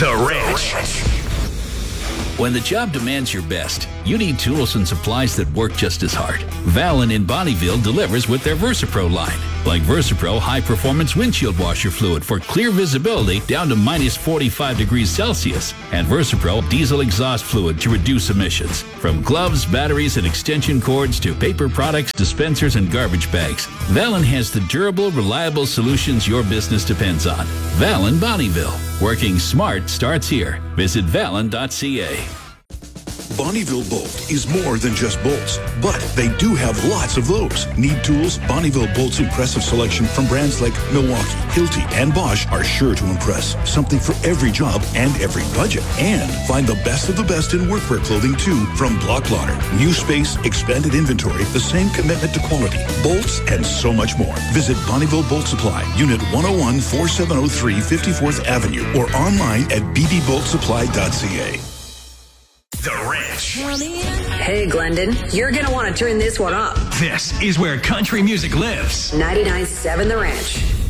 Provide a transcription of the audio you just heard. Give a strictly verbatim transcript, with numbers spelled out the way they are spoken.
The Ranch. When the job demands your best, you need tools and supplies that work just as hard. Valin in Bonnyville delivers with their VersaPro line, like VersaPro high-performance windshield washer fluid for clear visibility down to minus forty-five degrees Celsius, and VersaPro diesel exhaust fluid to reduce emissions. From gloves, batteries, and extension cords to paper products, dispensers, and garbage bags, Valin has the durable, reliable solutions your business depends on. Valin Bonnyville. Working smart starts here. Visit valin dot c a. Bonnyville Bolt is more than just bolts, but they do have lots of those. Need tools? Bonnyville Bolt's impressive selection from brands like Milwaukee, Hilti, and Bosch are sure to impress. Something for every job and every budget. And find the best of the best in workwear clothing too from Block Plotter. New space, expanded inventory, the same commitment to quality, bolts, and so much more. Visit Bonnyville Bolt Supply, Unit one oh one, forty-seven oh three, fifty-fourth Avenue, or online at b b bolt supply dot c a. The Ranch. Hey, Glendon, you're going to want to turn this one up. This is where country music lives. ninety-nine point seven The Ranch.